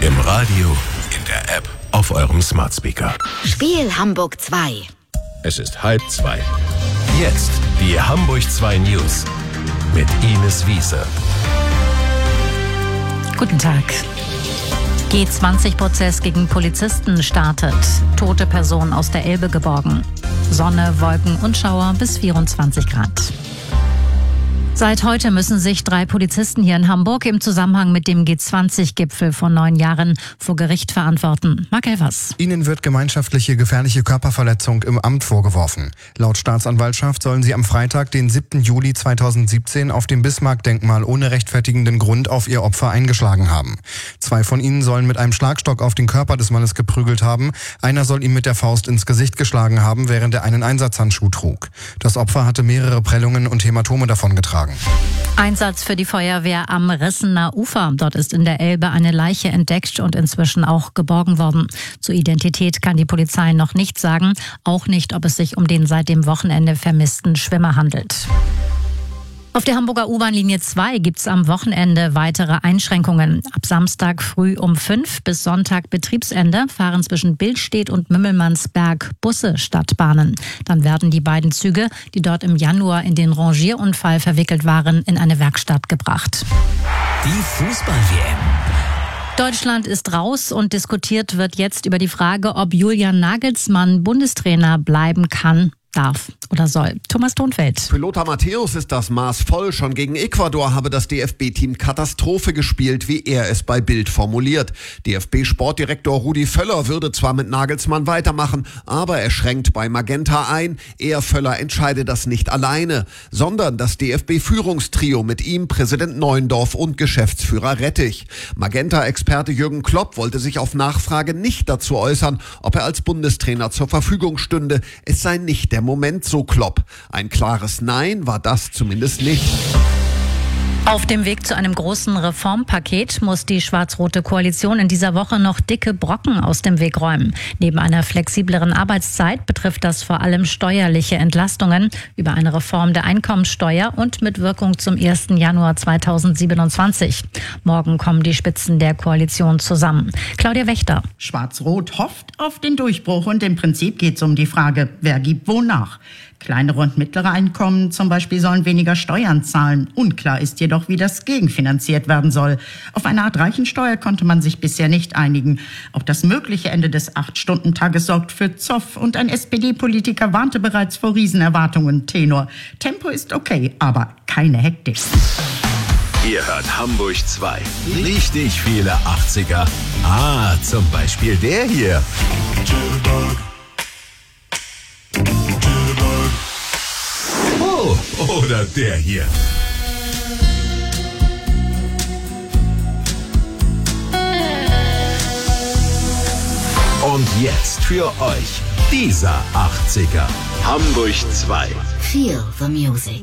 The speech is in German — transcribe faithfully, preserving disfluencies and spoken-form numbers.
Im Radio, in der App, auf eurem Smart Speaker. Spiel Hamburg zwei. Es ist halb zwei. Jetzt die Hamburg zwei News mit Ines Wiese. Guten Tag. G zwanzig Prozess gegen Polizisten startet. Tote Person aus der Elbe geborgen. Sonne, Wolken und Schauer bis vierundzwanzig Grad. Seit heute müssen sich drei Polizisten hier in Hamburg im Zusammenhang mit dem G zwanzig Gipfel vor neun Jahren vor Gericht verantworten. Marc Elvers. Ihnen wird gemeinschaftliche gefährliche Körperverletzung im Amt vorgeworfen. Laut Staatsanwaltschaft sollen sie am Freitag, den siebten Juli zweitausendsiebzehn, auf dem Bismarck-Denkmal ohne rechtfertigenden Grund auf ihr Opfer eingeschlagen haben. Zwei von ihnen sollen mit einem Schlagstock auf den Körper des Mannes geprügelt haben. Einer soll ihm mit der Faust ins Gesicht geschlagen haben, während er einen Einsatzhandschuh trug. Das Opfer hatte mehrere Prellungen und Hämatome davongetragen. Einsatz für die Feuerwehr am Rissener Ufer. Dort ist in der Elbe eine Leiche entdeckt und inzwischen auch geborgen worden. Zur Identität kann die Polizei noch nichts sagen, auch nicht, ob es sich um den seit dem Wochenende vermissten Schwimmer handelt. Auf der Hamburger U-Bahn-Linie zwei gibt es am Wochenende weitere Einschränkungen. Ab Samstag früh um fünf bis Sonntag Betriebsende fahren zwischen Billstedt und Mümmelmannsberg Busse statt Bahnen. Dann werden die beiden Züge, die dort im Januar in den Rangierunfall verwickelt waren, in eine Werkstatt gebracht. Die Fußball-W M. Deutschland ist raus und diskutiert wird jetzt über die Frage, ob Julian Nagelsmann Bundestrainer bleiben kann, darf oder soll. Thomas Thonfeld. Für Lothar Matthäus ist das Maß voll. Schon gegen Ecuador habe das D F B-Team Katastrophe gespielt, wie er es bei Bild formuliert. D F B-Sportdirektor Rudi Völler würde zwar mit Nagelsmann weitermachen, aber er schränkt bei Magenta ein. Er, Völler, entscheide das nicht alleine, sondern das D F B-Führungstrio mit ihm, Präsident Neuendorf und Geschäftsführer Rettich. Magenta-Experte Jürgen Klopp wollte sich auf Nachfrage nicht dazu äußern, ob er als Bundestrainer zur Verfügung stünde. Es sei nicht der Moment, so Klopp. Ein klares Nein war das zumindest nicht. Auf dem Weg zu einem großen Reformpaket muss die schwarz-rote Koalition in dieser Woche noch dicke Brocken aus dem Weg räumen. Neben einer flexibleren Arbeitszeit betrifft das vor allem steuerliche Entlastungen über eine Reform der Einkommensteuer und mit Wirkung zum ersten Januar zweitausendsiebenundzwanzig. Morgen kommen die Spitzen der Koalition zusammen. Claudia Wächter. Schwarz-Rot hofft auf den Durchbruch und im Prinzip geht es um die Frage, wer gibt wonach. Kleinere und mittlere Einkommen zum Beispiel sollen weniger Steuern zahlen. Unklar ist jedoch, wie das gegenfinanziert werden soll. Auf eine Art Reichensteuer konnte man sich bisher nicht einigen. Auch das mögliche Ende des acht-Stunden-Tages sorgt für Zoff und ein S P D-Politiker warnte bereits vor Riesenerwartungen. Tenor: Tempo ist okay, aber keine Hektik. Ihr hört Hamburg zwei. Richtig viele achtziger. Ah, zum Beispiel der hier. Oh, oder der hier. Und jetzt für euch dieser achtziger. Hamburg zwei. Feel the music.